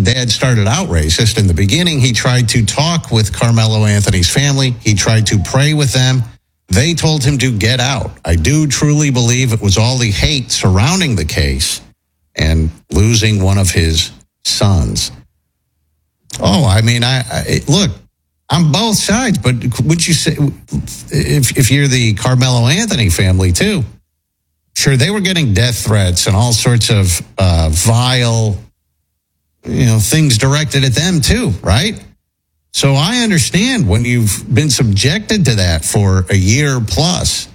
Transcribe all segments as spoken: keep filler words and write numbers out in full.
dad started out racist. In the beginning, he tried to talk with Carmelo Anthony's family. He tried to pray with them. They told him to get out. I do truly believe it was all the hate surrounding the case and losing one of his sons. Oh, I mean, I, I look, I'm both sides, but would you say, if if you're the Carmelo Anthony family too, sure, they were getting death threats and all sorts of uh, vile, you know, things directed at them too, right? So I understand when you've been subjected to that for a year plus,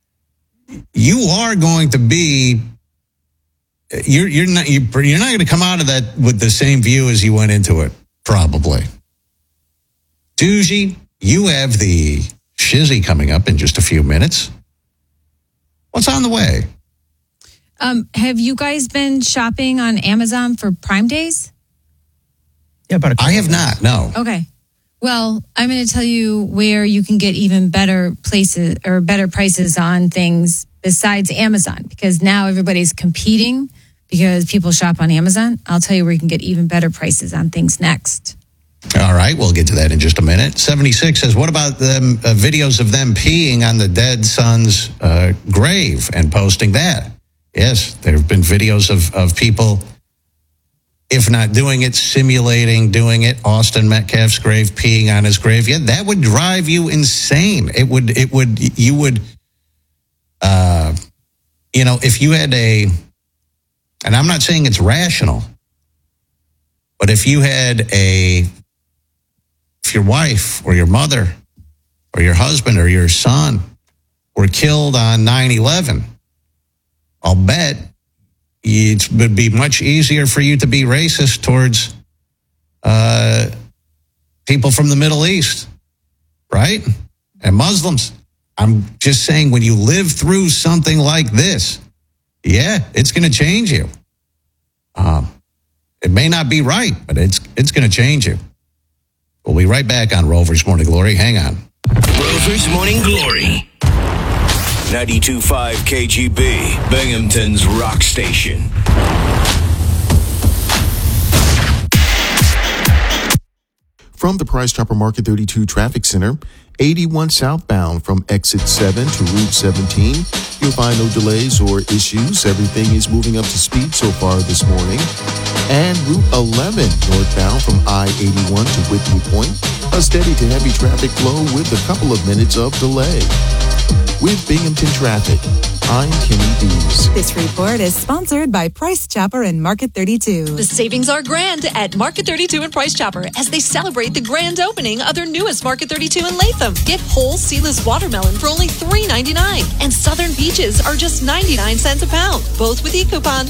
you are going to be, you're you're not you're not going to come out of that with the same view as you went into it, probably. Doogie, you have the shizzy coming up in just a few minutes. What's on the way? Um, have you guys been shopping on Amazon for Prime Days? Yeah, but I have not. No. Okay. Well, I'm going to tell you where you can get even better places or better prices on things besides Amazon, because now everybody's competing because people shop on Amazon. I'll tell you where you can get even better prices on things next. All right, we'll get to that in just a minute. seventy-six says, what about them uh, videos of them peeing on the dead son's uh, grave and posting that? Yes, there have been videos of, of people, if not doing it, simulating doing it. Austin Metcalf's grave, peeing on his grave. Yeah, that would drive you insane. It would, it would, you would, uh, you know, if you had a, and I'm not saying it's rational, but if you had a, if your wife or your mother or your husband or your son were killed on nine eleven, I'll bet it would be much easier for you to be racist towards uh, people from the Middle East, right? And Muslims. I'm just saying, when you live through something like this, yeah, it's going to change you. Um, it may not be right, but it's it's going to change you. We'll be right back on Rover's Morning Glory. Hang on. Rover's Morning Glory. ninety-two point five K G B, Binghamton's rock station. From the Price Chopper Market thirty-two Traffic Center, eighty-one southbound from exit seven to Route seventeen. You'll find no delays or issues. Everything is moving up to speed so far this morning. And Route eleven northbound from I eighty-one to Whitney Point. A steady to heavy traffic flow with a couple of minutes of delay. With Binghamton Traffic, I'm Kenny Dees. This report is sponsored by Price Chopper and Market thirty-two. The savings are grand at Market thirty-two and Price Chopper as they celebrate the grand opening of their newest Market thirty-two in Latham. Get whole seedless watermelon for only three ninety-nine, and Southern peaches are just ninety-nine cents a pound, both with e-coupon.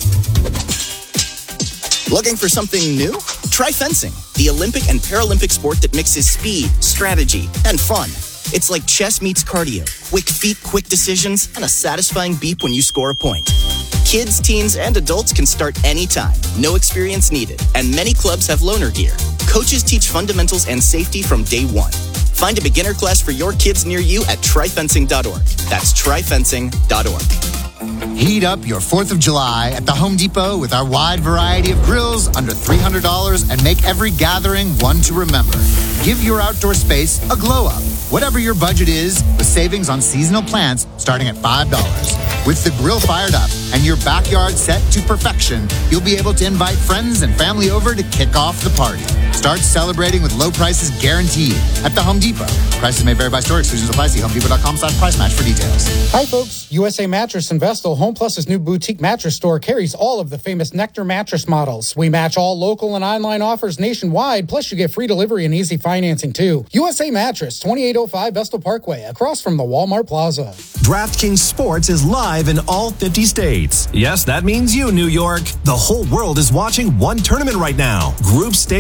Looking for something new? Try fencing, the Olympic and Paralympic sport that mixes speed, strategy, and fun. It's like chess meets cardio, quick feet, quick decisions, and a satisfying beep when you score a point. Kids, teens, and adults can start anytime. No experience needed, and many clubs have loaner gear. Coaches teach fundamentals and safety from day one. Find a beginner class for your kids near you at try fencing dot org. That's try fencing dot org. Heat up your fourth of July at the Home Depot with our wide variety of grills under three hundred dollars and make every gathering one to remember. Give your outdoor space a glow up. Whatever your budget is, with savings on seasonal plants starting at five dollars. With the grill fired up and your backyard set to perfection, you'll be able to invite friends and family over to kick off the party. Start celebrating with low prices guaranteed at the Home Depot. Prices may vary by store. Exclusions apply. See homedepot.com slash price match for details. Hi, folks. U S A Mattress and Vestal Home Plus's new boutique mattress store carries all of the famous Nectar mattress models. We match all local and online offers nationwide, plus you get free delivery and easy financing, too. U S A Mattress, twenty-eight oh five Vestal Parkway, across from the Walmart Plaza. DraftKings Sports is live in all fifty states. Yes, that means you, New York. The whole world is watching one tournament right now. Group Stage K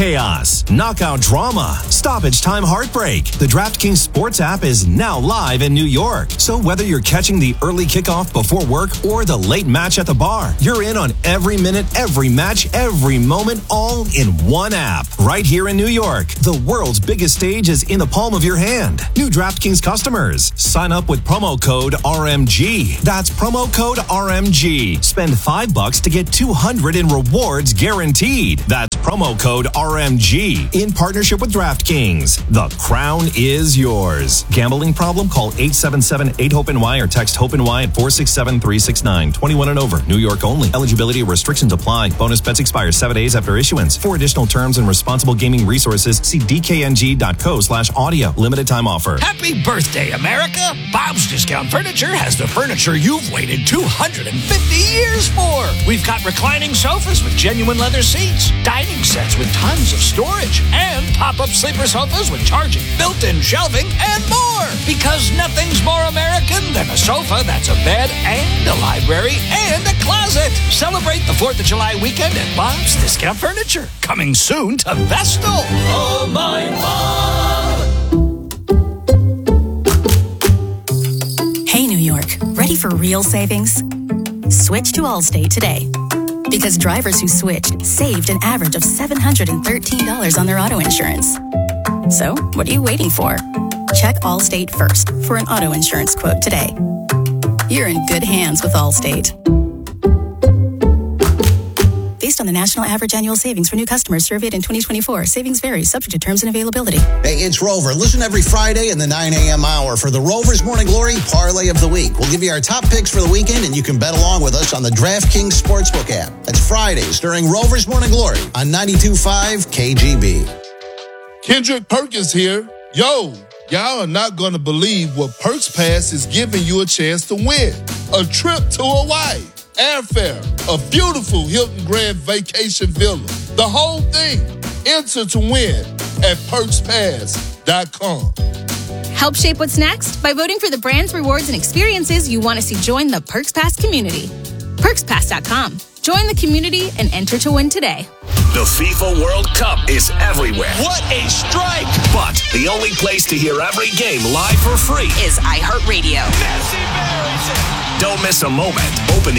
chaos, knockout drama, stoppage time heartbreak. The DraftKings Sports app is now live in New York. So whether you're catching the early kickoff before work or the late match at the bar, you're in on every minute, every match, every moment, all in one app. Right here in New York, the world's biggest stage is in the palm of your hand. New DraftKings customers, sign up with promo code R M G. That's promo code R M G. Spend five bucks to get two hundred in rewards guaranteed. That's promo code R M G in partnership with DraftKings. The crown is yours. Gambling problem? Call eight seven seven eight hope N Y or text HOPE-NY at four six seven three six nine. twenty-one and over. New York only. Eligibility restrictions apply. Bonus bets expire seven days after issuance. For additional terms and responsible gaming resources, see D K N G dot co slash audio. Limited time offer. Happy birthday, America! Bob's Discount Furniture has the furniture you've waited two hundred fifty years for. We've got reclining sofas with genuine leather seats, dining sets with tons of storage, and pop-up sleeper sofas with charging, built-in shelving, and more. Because nothing's more American than a sofa that's a bed and a library and a closet. Celebrate the fourth of July weekend at Bob's Discount Furniture. Coming soon to Vestal. Oh, my mom. Hey, New York. Ready for real savings? Switch to Allstate today. Because drivers who switched saved an average of seven hundred thirteen dollars on their auto insurance. So, what are you waiting for? Check Allstate first for an auto insurance quote today. You're in good hands with Allstate. Based on the national average annual savings for new customers surveyed in twenty twenty-four, savings vary, subject to terms and availability. Hey, it's Rover. Listen every Friday in the nine a.m. hour for the Rover's Morning Glory Parlay of the Week. We'll give you our top picks for the weekend, and you can bet along with us on the DraftKings Sportsbook app. That's Fridays during Rover's Morning Glory on ninety-two point five K G B. Kendrick Perkins here. Yo, y'all are not going to believe what Perks Pass is giving you a chance to win. A trip to Hawaii, airfare, a beautiful Hilton Grand Vacation Villa. The whole thing. Enter to win at perks pass dot com. Help shape what's next by voting for the brands, rewards, and experiences you want to see join the Perks Pass community. perks pass dot com. Join the community and enter to win today. The FIFA World Cup is everywhere. What a strike! But the only place to hear every game live for free is iHeartRadio. Don't miss a moment. Open the